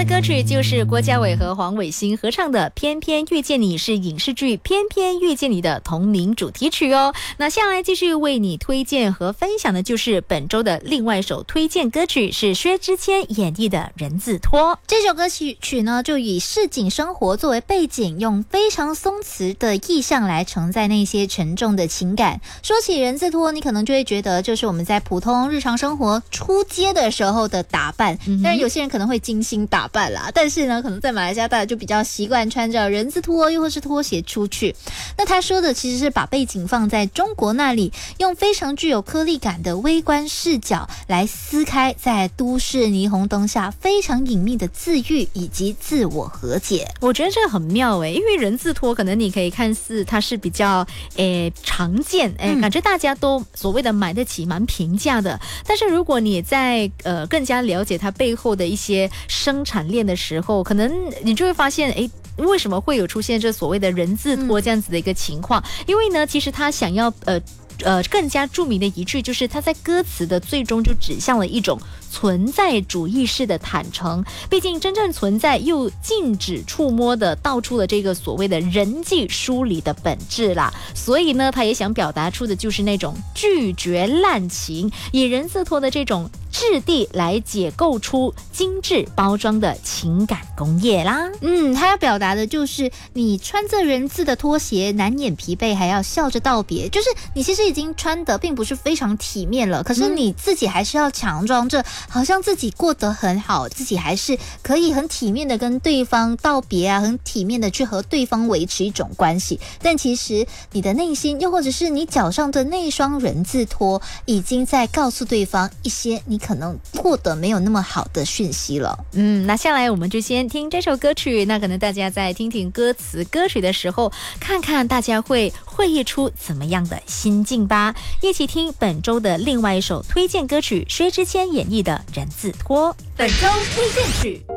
的歌曲就是郭嘉伟和黄伟星合唱的《偏偏遇见你》，是影视剧《偏偏遇见你》的同名主题曲哦。那下来继续为你推荐和分享的就是本周的另外一首推荐歌曲，是薛之谦演绎的《人字拖》。 这首歌曲呢，就以市井生活作为背景，用非常松弛的意象来承载那些沉重的情感。说起人字拖，你可能就会觉得就是我们在普通日常生活出街的时候的打扮，但是有些人可能会精心打扮啦，但是呢，可能在马来西亚大家就比较习惯穿着人字拖又或是拖鞋出去。那他说的其实是把背景放在中国那里，用非常具有颗粒感的微观视角来撕开在都市霓虹灯下非常隐秘的自愈以及自我和解。 我觉得这个很妙诶，因为人字拖可能你可以看似它是比较常见，感觉大家都所谓的买得起，蛮平价的。但是如果你在更加了解它背后的一些生产链的时候，可能你就会发现为什么会有出现这所谓的人字拖这样子的一个情况。因为呢，其实他想要更加著名的一句，就是他在歌词的最终就指向了一种存在主义式的坦诚。毕竟真正存在又禁止触摸的道出了这个所谓的人际疏离的本质啦。所以呢，他也想表达出的就是那种拒绝滥情，以人字拖的这种质地来解构出精致包装的情感工业啦。 他要表达的就是你穿着人字的拖鞋难掩疲惫，还要笑着道别，就是你其实已经穿的并不是非常体面了，可是你自己还是要强装着好像自己过得很好，自己还是可以很体面的跟对方道别啊，很体面的去和对方维持一种关系。但其实你的内心，又或者是你脚上的那双人字拖，已经在告诉对方一些你可能过得没有那么好的讯息了。 那下来我们就先听这首歌曲，那可能大家在听听歌词歌曲的时候，看看大家会绘绎出怎么样的心境吧。一起听本周的另外一首推荐歌曲，薛之谦演绎的《人字拖》。 本周推荐曲。